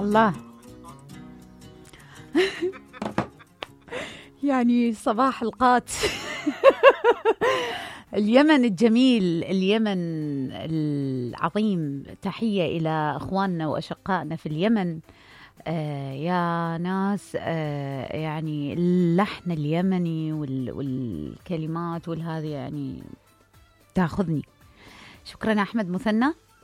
الله. يعني صباح القات. اليمن الجميل، اليمن العظيم، تحية إلى أخواننا وأشقائنا في اليمن. يا ناس، يعني اللحن اليمني والكلمات والهذه يعني تاخذني. شكرا أحمد مثنى.